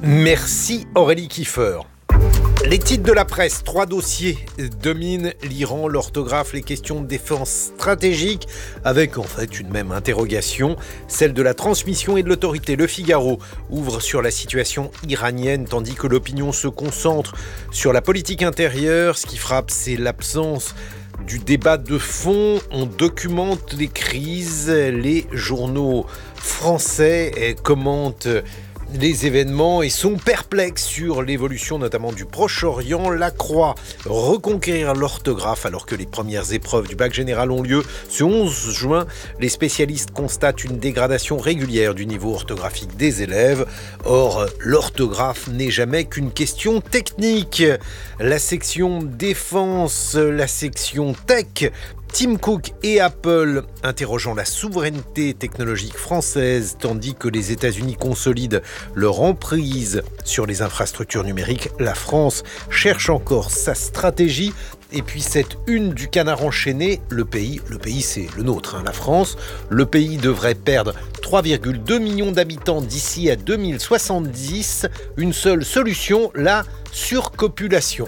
Merci Aurélie Kiefer. Les titres de la presse, 3 dossiers dominent l'Iran, l'orthographe, les questions de défense stratégique, avec en fait une même interrogation, celle de la transmission et de l'autorité. Le Figaro ouvre sur la situation iranienne, tandis que l'opinion se concentre sur la politique intérieure. Ce qui frappe, c'est l'absence du débat de fond. On documente les crises, les journaux français commentent les événements et sont perplexes sur l'évolution notamment du Proche-Orient. La Croix, reconquérir l'orthographe alors que les premières épreuves du bac général ont lieu ce 11 juin. Les spécialistes constatent une dégradation régulière du niveau orthographique des élèves. Or, l'orthographe n'est jamais qu'une question technique. La section défense, la section tech, Tim Cook et Apple interrogeant la souveraineté technologique française tandis que les États-Unis consolident leur emprise sur les infrastructures numériques. La France cherche encore sa stratégie. Et puis cette une du Canard enchaîné, le pays c'est le nôtre, la France. Le pays devrait perdre 3,2 millions d'habitants d'ici à 2070. Une seule solution, la surcopulation.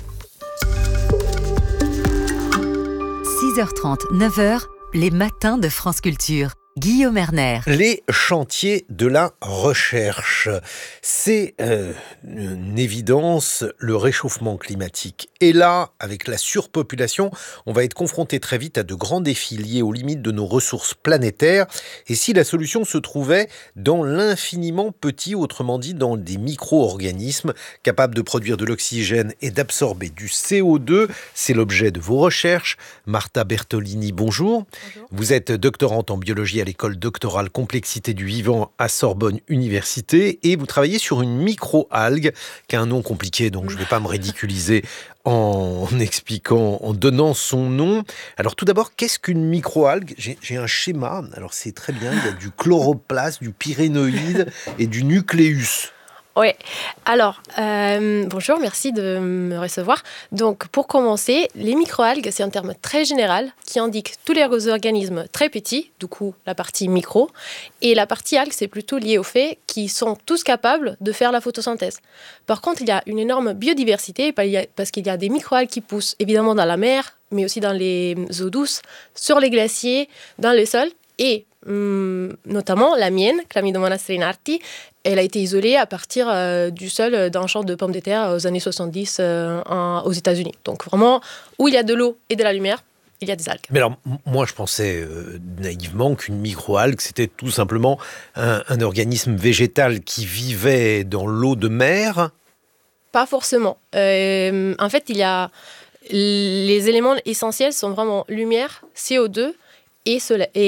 6h30, 9h, les matins de France Culture. Guillaume Erner. Les chantiers de la recherche. C'est une évidence, le réchauffement climatique. Et là, avec la surpopulation, on va être confronté très vite à de grands défis liés aux limites de nos ressources planétaires. Et si la solution se trouvait dans l'infiniment petit, autrement dit dans des micro-organismes capables de produire de l'oxygène et d'absorber du CO2, c'est l'objet de vos recherches. Marta Bertolini, bonjour. Bonjour. Vous êtes doctorante en biologie à l'école doctorale Complexité du vivant à Sorbonne Université et vous travaillez sur une micro-algue qui a un nom compliqué, donc je ne vais pas me ridiculiser en expliquant, en donnant son nom. Alors tout d'abord, qu'est-ce qu'une micro-algue ? J'ai un schéma, alors c'est très bien, il y a du chloroplasme, du pyrénoïde et du nucléus. Oui, alors, bonjour, merci de me recevoir. Donc, pour commencer, les microalgues, c'est un terme très général qui indique tous les organismes très petits, du coup, la partie micro. Et la partie algue, c'est plutôt lié au fait qu'ils sont tous capables de faire la photosynthèse. Par contre, il y a une énorme biodiversité parce qu'il y a des microalgues qui poussent évidemment dans la mer, mais aussi dans les eaux douces, sur les glaciers, dans le sol. Et notamment la mienne, Chlamydomonas strinarti, elle a été isolée à partir du sol d'un champ de pommes de terre aux années 70 aux États-Unis. Donc vraiment, où il y a de l'eau et de la lumière, il y a des algues. Mais alors, moi je pensais naïvement qu'une microalgue, c'était tout simplement un organisme végétal qui vivait dans l'eau de mer. Pas forcément. En fait, il y a les éléments essentiels sont vraiment lumière, CO2 et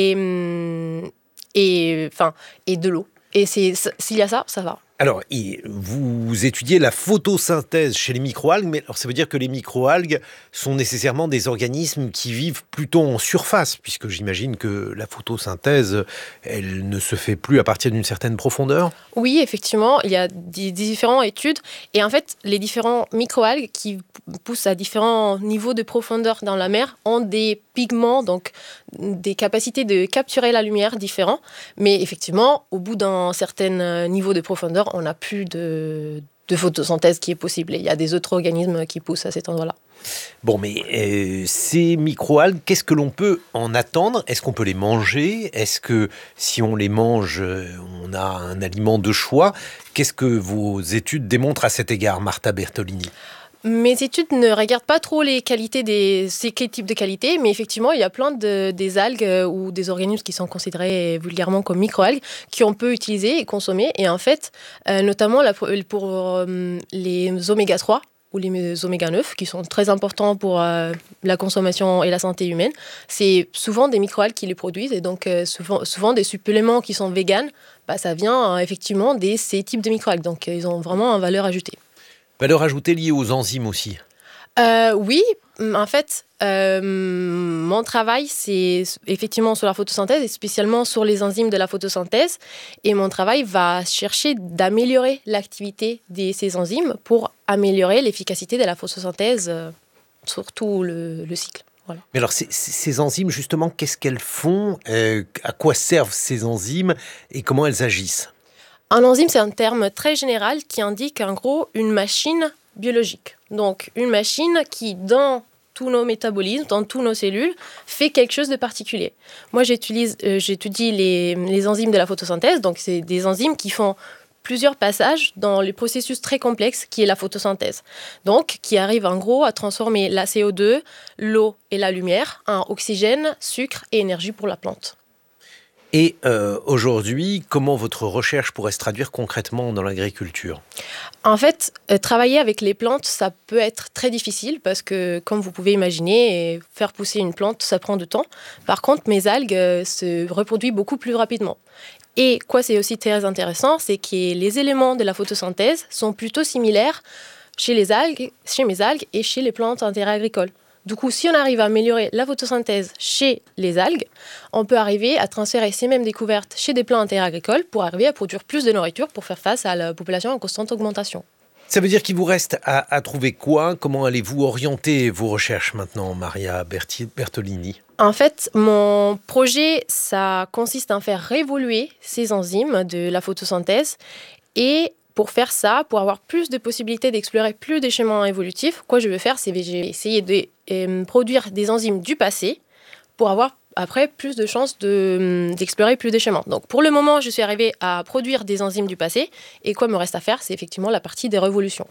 de l'eau. Et s'il y a ça, ça va. Alors, vous étudiez la photosynthèse chez les microalgues, mais alors ça veut dire que les microalgues sont nécessairement des organismes qui vivent plutôt en surface, puisque j'imagine que la photosynthèse, elle ne se fait plus à partir d'une certaine profondeur. Oui, effectivement, il y a des différentes études. Et en fait, les différents microalgues qui poussent à différents niveaux de profondeur dans la mer ont des pigments, donc des capacités de capturer la lumière différents. Mais effectivement, au bout d'un certain niveau de profondeur, on n'a plus de photosynthèse qui est possible. Et il y a des autres organismes qui poussent à cet endroit-là. Bon, mais ces microalgues, qu'est-ce que l'on peut en attendre ? Est-ce qu'on peut les manger ? Est-ce que si on les mange, on a un aliment de choix ? Qu'est-ce que vos études démontrent à cet égard, Marta Bertolini ? Mes études ne regardent pas trop les qualités quel type de qualité, mais effectivement, il y a plein des algues ou des organismes qui sont considérés vulgairement comme microalgues qu'on peut utiliser et consommer. Et en fait, notamment pour les oméga 3 ou les oméga 9, qui sont très importants pour la consommation et la santé humaine, c'est souvent des microalgues qui les produisent. Et donc, souvent des suppléments qui sont véganes, ça vient effectivement de ces types de microalgues. Donc, ils ont vraiment une valeur ajoutée. Valeur ajoutée liée aux enzymes aussi. Oui, en fait, mon travail, c'est effectivement sur la photosynthèse et spécialement sur les enzymes de la photosynthèse. Et mon travail va chercher d'améliorer l'activité de ces enzymes pour améliorer l'efficacité de la photosynthèse sur tout le cycle. Voilà. Mais alors, ces enzymes, justement, qu'est-ce qu'elles font ? À quoi servent ces enzymes et comment elles agissent ? Un enzyme, c'est un terme très général qui indique en gros une machine biologique. Donc une machine qui, dans tous nos métabolismes, dans toutes nos cellules, fait quelque chose de particulier. Moi, j'étudie les enzymes de la photosynthèse. Donc c'est des enzymes qui font plusieurs passages dans le processus très complexe qui est la photosynthèse. Donc, qui arrive en gros à transformer la CO2, l'eau et la lumière en oxygène, sucre et énergie pour la plante. Et aujourd'hui, comment votre recherche pourrait se traduire concrètement dans l'agriculture ? En fait, travailler avec les plantes, ça peut être très difficile parce que, comme vous pouvez imaginer, faire pousser une plante, ça prend du temps. Par contre, mes algues se reproduisent beaucoup plus rapidement. Et quoi, c'est aussi très intéressant, c'est que les éléments de la photosynthèse sont plutôt similaires chez mes algues et chez les plantes d'intérêt agricole. Du coup, si on arrive à améliorer la photosynthèse chez les algues, on peut arriver à transférer ces mêmes découvertes chez des plantes d'intérêt agricole pour arriver à produire plus de nourriture pour faire face à la population en constante augmentation. Ça veut dire qu'il vous reste à trouver quoi ? Comment allez-vous orienter vos recherches maintenant, Maria Bertolini ? En fait, mon projet, ça consiste à faire évoluer ces enzymes de la photosynthèse. Et pour faire ça, pour avoir plus de possibilités d'explorer plus des schémas évolutifs, quoi je vais faire, c'est que je vais essayer de produire des enzymes du passé pour avoir après plus de chances d'explorer plus des schémas. Donc pour le moment, je suis arrivée à produire des enzymes du passé. Et quoi me reste à faire, c'est effectivement la partie des révolutions.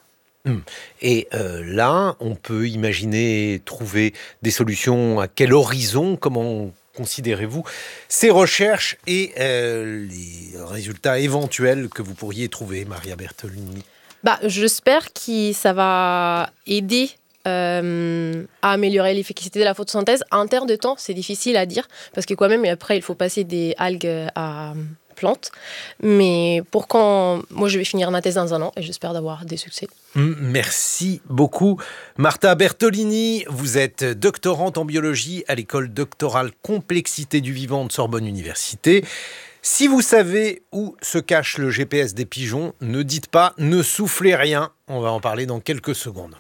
Et là, on peut imaginer trouver des solutions à quel horizon ? Comment considérez-vous ces recherches et les résultats éventuels que vous pourriez trouver, Maria Bertolini ? J'espère que ça va aider à améliorer l'efficacité de la photosynthèse. En termes de temps, c'est difficile à dire parce que quand même, après, il faut passer des algues à plantes. Mais moi, je vais finir ma thèse dans 1 an et j'espère d'avoir des succès. Merci beaucoup. Marta Bertolini, vous êtes doctorante en biologie à l'école doctorale Complexité du vivant de Sorbonne Université. Si vous savez où se cache le GPS des pigeons, ne dites pas, ne soufflez rien. On va en parler dans quelques secondes.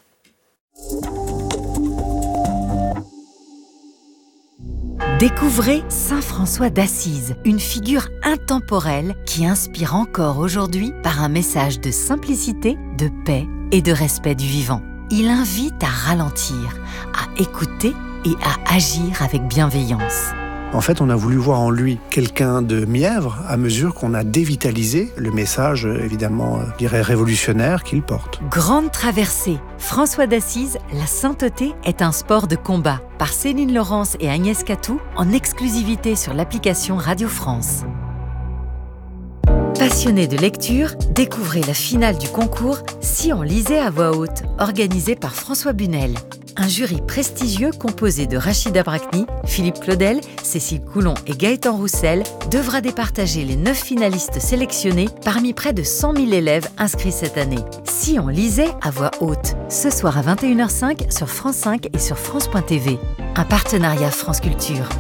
Découvrez Saint François d'Assise, une figure intemporelle qui inspire encore aujourd'hui par un message de simplicité, de paix et de respect du vivant. Il invite à ralentir, à écouter et à agir avec bienveillance. En fait, on a voulu voir en lui quelqu'un de mièvre à mesure qu'on a dévitalisé le message, évidemment, je dirais révolutionnaire qu'il porte. Grande traversée. François d'Assise, la sainteté est un sport de combat. Par Céline Laurence et Agnès Catou, en exclusivité sur l'application Radio France. Passionné de lecture, découvrez la finale du concours Si on lisait à voix haute, organisé par François Bunel. Un jury prestigieux composé de Rachida Brakni, Philippe Claudel, Cécile Coulon et Gaëtan Roussel devra départager les 9 finalistes sélectionnés parmi près de 100 000 élèves inscrits cette année. Si on lisait à voix haute, ce soir à 21h05 sur France 5 et sur France.tv. Un partenariat France Culture.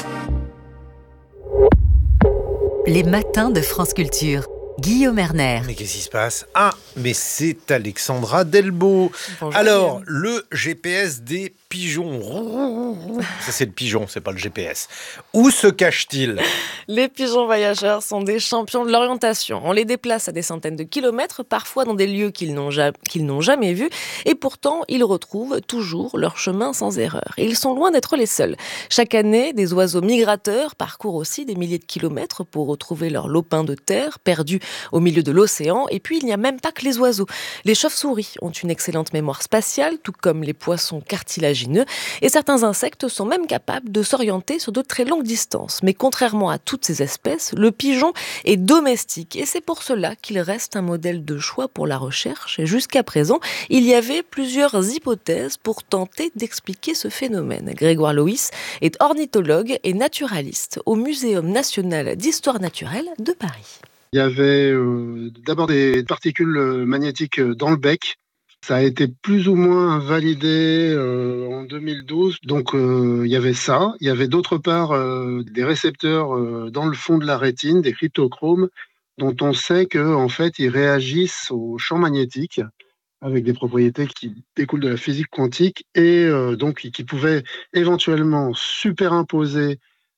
Les matins de France Culture. Guillaume Erner. Mais qu'est-ce qui se passe ? Ah, mais c'est Alexandra Delbo. Bonjour. Alors, le GPS des pigeons. Ça, c'est le pigeon, c'est pas le GPS. Où se cache-t-il ? Les pigeons voyageurs sont des champions de l'orientation. On les déplace à des centaines de kilomètres, parfois dans des lieux qu'ils n'ont jamais vus, et pourtant, ils retrouvent toujours leur chemin sans erreur. Et ils sont loin d'être les seuls. Chaque année, des oiseaux migrateurs parcourent aussi des milliers de kilomètres pour retrouver leur lopin de terre, perdu au milieu de l'océan. Et puis, il n'y a même pas que les oiseaux. Les chauves-souris ont une excellente mémoire spatiale, tout comme les poissons cartilagineux. Et certains insectes sont même capables de s'orienter sur de très longues distances. Mais contrairement à toutes ces espèces, le pigeon est domestique. Et c'est pour cela qu'il reste un modèle de choix pour la recherche. Et jusqu'à présent, il y avait plusieurs hypothèses pour tenter d'expliquer ce phénomène. Grégoire Loïs est ornithologue et naturaliste au Muséum national d'histoire naturelle de Paris. Il y avait d'abord des particules magnétiques dans le bec. Ça a été plus ou moins validé en 2012. Donc il y avait ça. Il y avait d'autre part des récepteurs dans le fond de la rétine, des cryptochromes, dont on sait qu'en fait ils réagissent aux champs magnétiques avec des propriétés qui découlent de la physique quantique et donc qui pouvaient éventuellement superimposer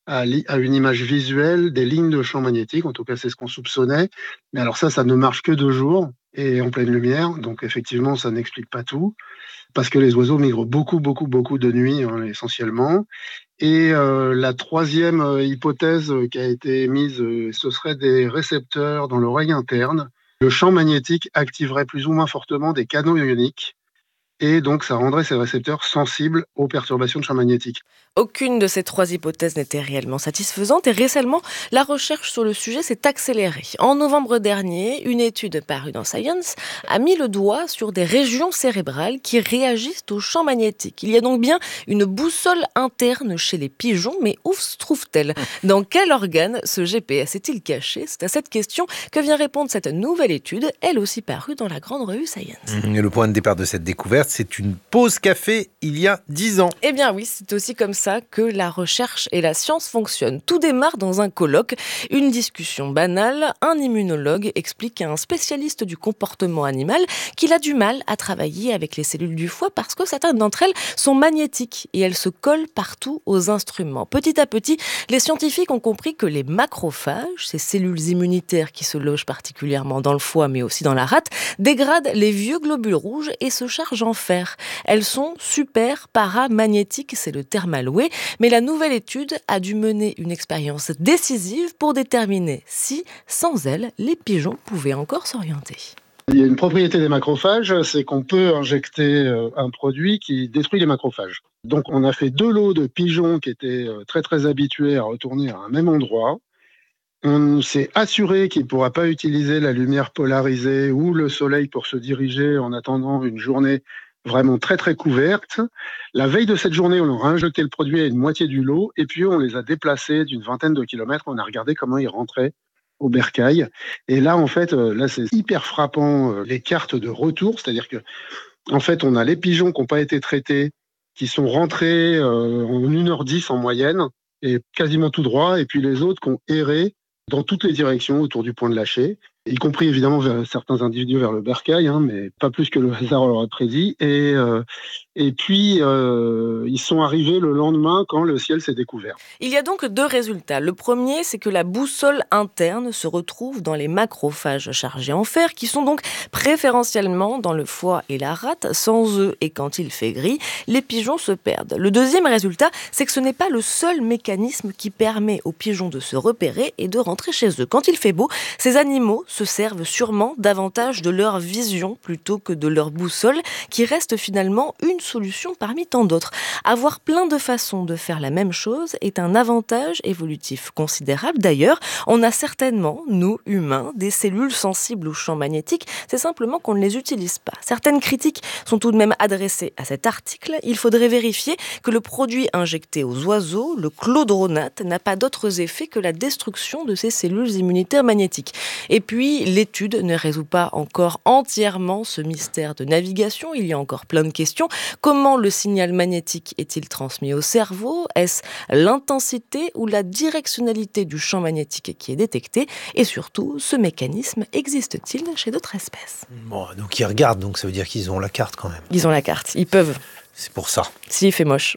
à une image visuelle des lignes de champ magnétique. En tout cas, c'est ce qu'on soupçonnait. Mais alors ça ne marche que 2 jours et en pleine lumière. Donc effectivement, ça n'explique pas tout. Parce que les oiseaux migrent beaucoup de nuit, hein, essentiellement. Et la troisième hypothèse qui a été émise, ce serait des récepteurs dans l'oreille interne. Le champ magnétique activerait plus ou moins fortement des canaux ioniques. Et donc, ça rendrait ces récepteurs sensibles aux perturbations de champ magnétique. Aucune de ces 3 hypothèses n'était réellement satisfaisante et récemment, la recherche sur le sujet s'est accélérée. En novembre dernier, une étude parue dans Science a mis le doigt sur des régions cérébrales qui réagissent au champ magnétique. Il y a donc bien une boussole interne chez les pigeons, mais où se trouve-t-elle ? Dans quel organe ce GPS est-il caché ? C'est à cette question que vient répondre cette nouvelle étude, elle aussi parue dans la grande revue Science. Et le point de départ de cette découverte, c'est une pause café il y a 10 ans. Eh bien oui, c'est aussi comme ça que la recherche et la science fonctionnent. Tout démarre dans un colloque, une discussion banale. Un immunologue explique à un spécialiste du comportement animal qu'il a du mal à travailler avec les cellules du foie parce que certaines d'entre elles sont magnétiques et elles se collent partout aux instruments. Petit à petit, les scientifiques ont compris que les macrophages, ces cellules immunitaires qui se logent particulièrement dans le foie mais aussi dans la rate, dégradent les vieux globules rouges et se chargent en fer. Elles sont super paramagnétiques, c'est le terme alloué, mais la nouvelle étude a dû mener une expérience décisive pour déterminer si, sans elles, les pigeons pouvaient encore s'orienter. Il y a une propriété des macrophages, c'est qu'on peut injecter un produit qui détruit les macrophages. Donc on a fait 2 lots de pigeons qui étaient très habitués à retourner à un même endroit. On s'est assuré qu'il ne pourra pas utiliser la lumière polarisée ou le soleil pour se diriger en attendant une journée vraiment très couverte. La veille de cette journée, on leur a injecté le produit à une moitié du lot et puis on les a déplacés d'une vingtaine de kilomètres. On a regardé comment ils rentraient au bercail. Et là, en fait, là c'est hyper frappant, les cartes de retour. C'est-à-dire que, en fait, on a les pigeons qui n'ont pas été traités, qui sont rentrés en 1h10 en moyenne, et quasiment tout droit, et puis les autres qui ont erré dans toutes les directions autour du point de lâcher, y compris évidemment vers certains individus vers le bercail, hein, mais pas plus que le hasard leur a prédit. Et puis, ils sont arrivés le lendemain quand le ciel s'est découvert. Il y a donc 2 résultats. Le premier, c'est que la boussole interne se retrouve dans les macrophages chargés en fer, qui sont donc préférentiellement dans le foie et la rate. Sans eux, et quand il fait gris, les pigeons se perdent. Le deuxième résultat, c'est que ce n'est pas le seul mécanisme qui permet aux pigeons de se repérer et de rentrer chez eux. Quand il fait beau, ces animaux se servent sûrement davantage de leur vision plutôt que de leur boussole, qui reste finalement une solution parmi tant d'autres. Avoir plein de façons de faire la même chose est un avantage évolutif considérable. D'ailleurs, on a certainement, nous, humains, des cellules sensibles au champ magnétique, c'est simplement qu'on ne les utilise pas. Certaines critiques sont tout de même adressées à cet article. Il faudrait vérifier que le produit injecté aux oiseaux, le chlordronate, n'a pas d'autres effets que la destruction de ces cellules immunitaires magnétiques. Et puis, l'étude ne résout pas encore entièrement ce mystère de navigation. Il y a encore plein de questions. Comment le signal magnétique est-il transmis au cerveau ? Est-ce l'intensité ou la directionnalité du champ magnétique qui est détectée ? Et surtout, ce mécanisme existe-t-il chez d'autres espèces ? Bon, donc ils regardent, donc ça veut dire qu'ils ont la carte quand même. Ils ont la carte, ils peuvent. C'est pour ça. S'il fait moche.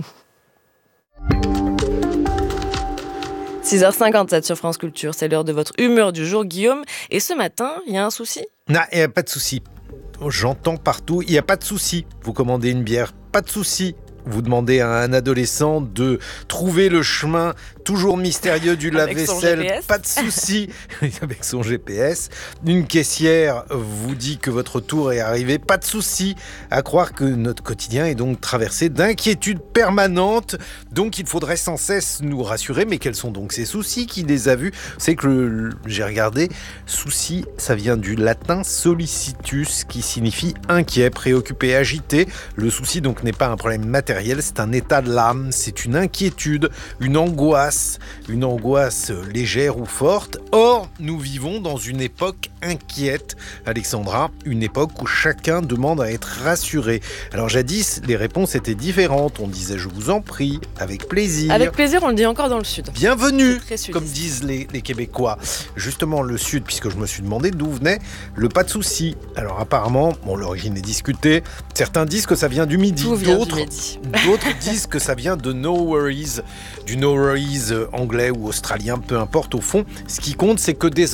6h57 sur France Culture, c'est l'heure de votre humeur du jour, Guillaume. Et ce matin, il y a un souci ? Non, il n'y a pas de souci. J'entends partout, il n'y a pas de souci. Vous commandez une bière, pas de souci. Vous demandez à un adolescent de trouver le chemin toujours mystérieux du lave-vaisselle, pas de souci, avec son GPS. Une caissière vous dit que votre tour est arrivé, pas de souci. À croire que notre quotidien est donc traversé d'inquiétudes permanentes. Donc il faudrait sans cesse nous rassurer. Mais quels sont donc ces soucis? Qui les a vus? C'est que j'ai regardé, souci, ça vient du latin solicitus, qui signifie inquiet, préoccupé, agité. Le souci donc n'est pas un problème matériel, c'est un état de l'âme, c'est une inquiétude, une angoisse légère ou forte. Or, nous vivons dans une époque inquiète, Alexandra, une époque où chacun demande à être rassuré. Alors jadis, les réponses étaient différentes. On disait « je vous en prie », avec plaisir. Avec plaisir, on le dit encore dans le Sud. Bienvenue, comme disent les Québécois. Justement, le Sud, puisque je me suis demandé d'où venait le pas de souci. Alors apparemment, l'origine est discutée. Certains disent que ça vient du Midi, d'autres D'autres disent que ça vient de No Worries, du No Worries anglais ou australien, peu importe au fond. Ce qui compte, c'est que désormais,